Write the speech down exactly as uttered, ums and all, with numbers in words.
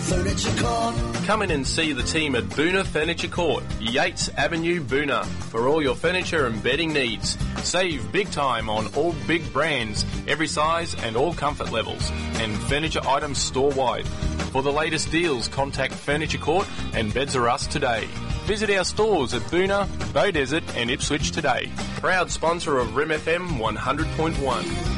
Furniture Court. Come in and see the team at Boona Furniture Court, Yates Avenue, Boona, for all your furniture and bedding needs. Save big time on all big brands, every size and all comfort levels, and furniture items store-wide. For the latest deals, contact Furniture Court and Beds R Us today. Visit our stores at Boona, Beaudesert and Ipswich today. Proud sponsor of R I M F M one hundred point one.